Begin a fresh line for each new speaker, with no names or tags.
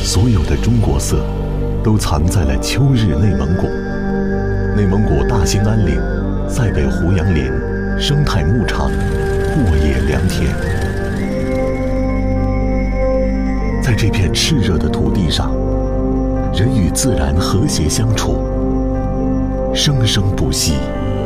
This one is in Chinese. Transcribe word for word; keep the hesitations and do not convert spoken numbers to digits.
所有的中国色，都藏在了秋日内蒙古。内蒙古大兴安岭、塞北胡杨林、生态牧场、过野良田，在这片炽热的土地上，人与自然和谐相处，生生不息，